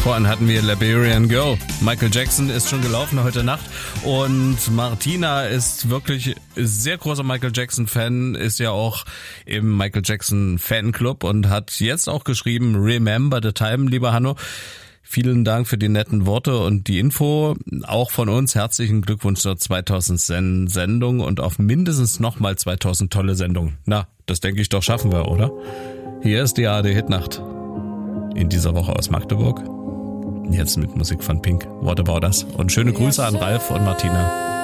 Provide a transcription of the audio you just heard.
Vorhin hatten wir Liberian Girl. Michael Jackson ist schon gelaufen heute Nacht und Martina ist wirklich sehr großer Michael Jackson-Fan, ist ja auch im Michael Jackson Fanclub und hat jetzt auch geschrieben, Remember the Time, lieber Hanno. Vielen Dank für die netten Worte und die Info. Auch von uns herzlichen Glückwunsch zur 2000 Sendung und auf mindestens nochmal 2000 tolle Sendungen. Na, das denke ich doch schaffen wir, oder? Hier ist die ARD Hitnacht. In dieser Woche aus Magdeburg. Jetzt mit Musik von Pink. What about us? Und schöne Grüße an Ralf und Martina.